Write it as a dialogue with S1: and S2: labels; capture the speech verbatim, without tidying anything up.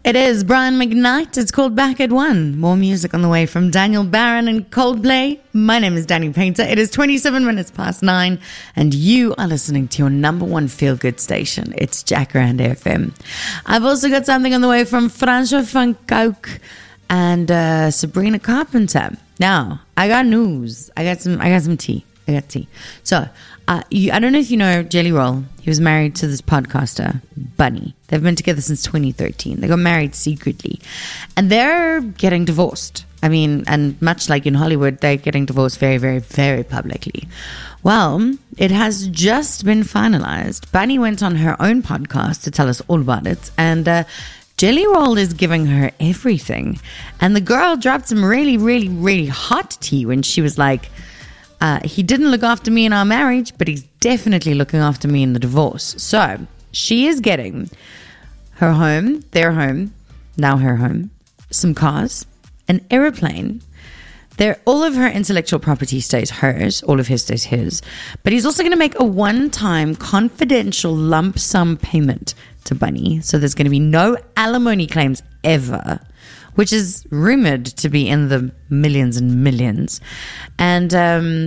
S1: It is Brian McKnight. It's called Back at One. More music on the way from Daniel Barron and Coldplay. My name is Danny Painter. It is twenty-seven minutes past nine, and you are listening to your number one feel-good station. It's Jacaranda F M. I've also got something on the way from Francois van Cuyk and uh, Sabrina Carpenter. Now, I got news. I got some. I got some tea. I got tea. So, uh, you, I don't know if you know Jelly Roll. He was married to this podcaster, Bunny. They've been together since twenty thirteen. They got married secretly. And they're getting divorced. I mean, and much like in Hollywood, they're getting divorced very, very, very publicly. Well, it has just been finalized. Bunny went on her own podcast to tell us all about it. And uh, Jelly Roll is giving her everything. And the girl dropped some really, really, really hot tea when she was like, Uh, he didn't look after me in our marriage, but he's definitely looking after me in the divorce. So she is getting her home, their home, now her home, some cars, an aeroplane. They're, all of her intellectual property stays hers. All of his stays his. But he's also going to make a one-time confidential lump sum payment to Bunny. So there's going to be no alimony claims ever, which is rumored to be in the millions and millions. And um,